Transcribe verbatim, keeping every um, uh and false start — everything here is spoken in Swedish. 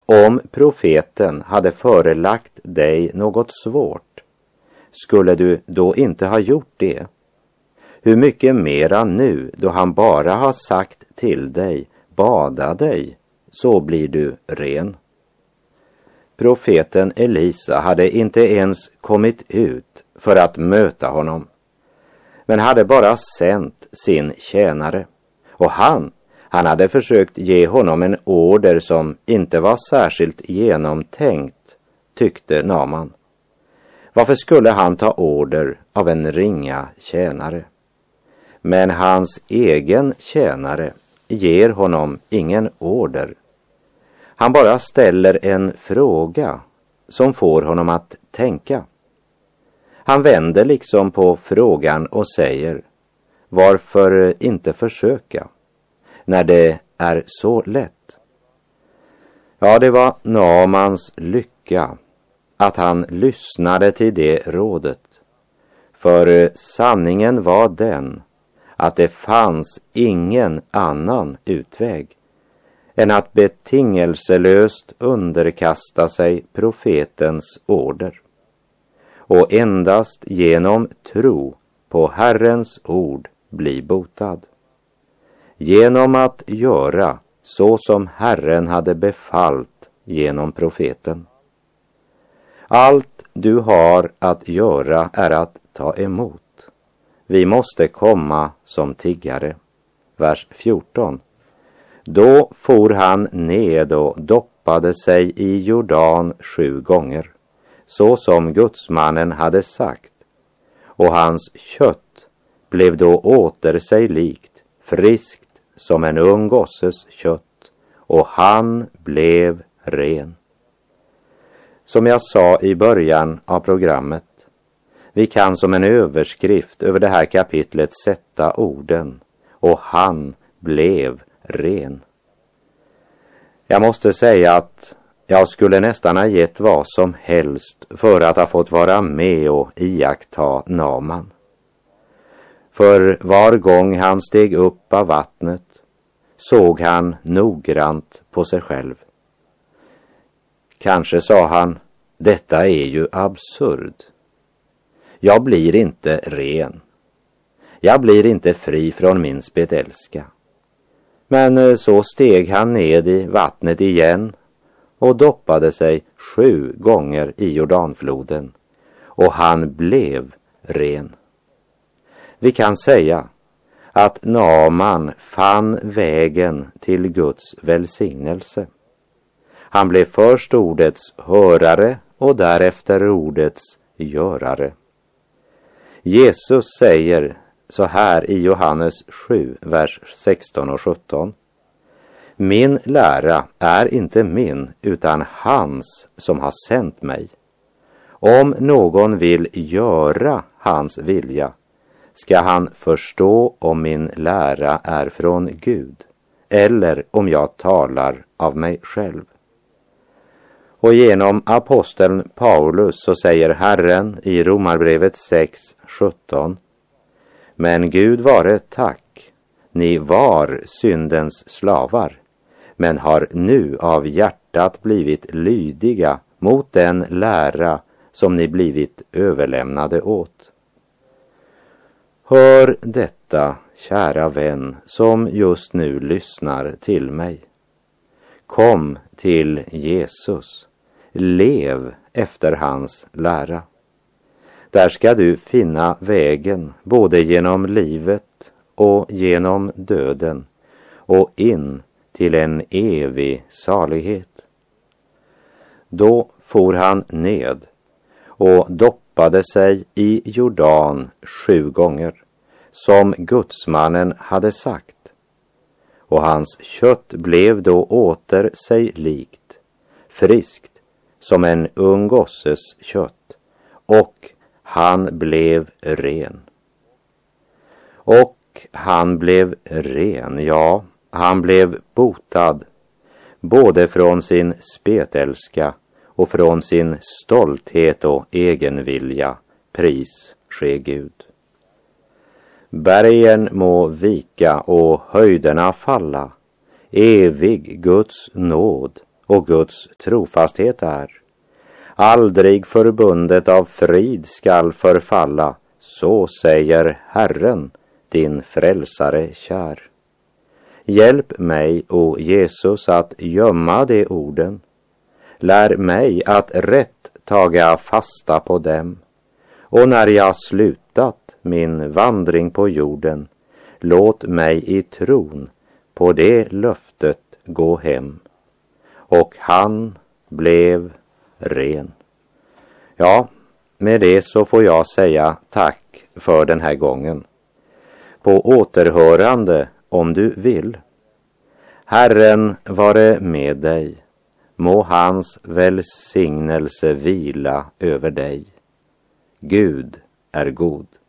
Om profeten hade förelagt dig något svårt, skulle du då inte ha gjort det? Hur mycket mera nu då han bara har sagt till dig, bada dig, så blir du ren. Profeten Elisa hade inte ens kommit ut för att möta honom, men hade bara sänt sin tjänare. Och han, han hade försökt ge honom en order som inte var särskilt genomtänkt, tyckte Naaman. Varför skulle han ta order av en ringa tjänare? Men hans egen tjänare ger honom ingen order. Han bara ställer en fråga som får honom att tänka. Han vänder liksom på frågan och säger, varför inte försöka när det är så lätt? Ja, det var Naamans lycka att han lyssnade till det rådet. För sanningen var den att det fanns ingen annan utväg än att betingelselöst underkasta sig profetens order och endast genom tro på Herrens ord bli botad. Genom att göra så som Herren hade befallt genom profeten. Allt du har att göra är att ta emot. Vi måste komma som tiggare. Vers fjorton. Då for han ned och doppade sig i Jordan sju gånger, så som gudsmannen hade sagt. Och hans kött blev då åter sig likt, friskt som en ung gosses kött, och han blev ren. Som jag sa i början av programmet, vi kan som en överskrift över det här kapitlet sätta orden, och han blev ren. Jag måste säga att jag skulle nästan ha gett vad som helst för att ha fått vara med och iaktta Naaman. För var gång han steg upp av vattnet såg han noggrant på sig själv. Kanske sa han, detta är ju absurd. Jag blir inte ren. Jag blir inte fri från min spetälska. Men så steg han ned i vattnet igen och doppade sig sju gånger i Jordanfloden, och han blev ren. Vi kan säga att Naaman fann vägen till Guds välsignelse. Han blev först ordets hörare och därefter ordets görare. Jesus säger så här i Johannes sju, vers sexton och sjutton. Min lära är inte min, utan hans som har sänt mig. Om någon vill göra hans vilja, ska han förstå om min lära är från Gud, eller om jag talar av mig själv. Och genom aposteln Paulus så säger Herren i Romarbrevet sex, sjutton. Men Gud vare tack, ni var syndens slavar, men har nu av hjärtat blivit lydiga mot den lära som ni blivit överlämnade åt. Hör detta, kära vän, som just nu lyssnar till mig. Kom till Jesus. Lev efter hans lära. Där ska du finna vägen både genom livet och genom döden och in till en evig salighet. Då for han ned och doppade sig i Jordan sju gånger, som gudsmannen hade sagt. Och hans kött blev då åter sig likt, friskt som en ung gosses kött, och han blev ren. Och han blev ren, ja, han blev botad, både från sin spetälska och från sin stolthet och egenvilja, pris ske Gud. Bergen må vika och höjderna falla, evig Guds nåd och Guds trofasthet är. Aldrig förbundet av frid skall förfalla, så säger Herren, din frälsare kär. Hjälp mig, o Jesus, att gömma de orden. Lär mig att rätt taga fasta på dem. Och när jag slutat min vandring på jorden, låt mig i tron på det löftet gå hem. Och han blev ren. Ja, med det så får jag säga tack för den här gången. På återhörande om du vill. Herren vare med dig. Må hans välsignelse vila över dig. Gud är god.